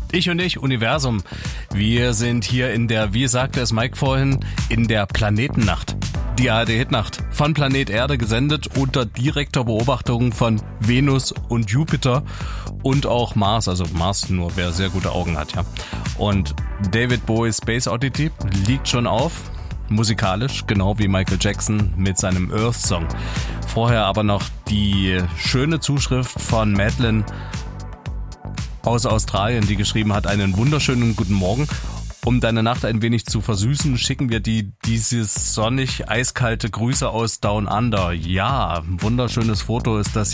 Ich und ich, Universum. Wir sind hier in der, wie sagte es Mike vorhin, in der Planetennacht. Die ARD-Hitnacht von Planet Erde gesendet unter direkter Beobachtung von Venus und Jupiter und auch Mars, also Mars nur, wer sehr gute Augen hat, ja. Und David Bowie's Space Oddity liegt schon auf, musikalisch, genau wie Michael Jackson mit seinem Earth Song. Vorher aber noch die schöne Zuschrift von Madeline aus Australien, die geschrieben hat, einen wunderschönen guten Morgen. Um deine Nacht ein wenig zu versüßen, schicken wir dir dieses sonnig eiskalte Grüße aus Down Under. Ja, wunderschönes Foto ist das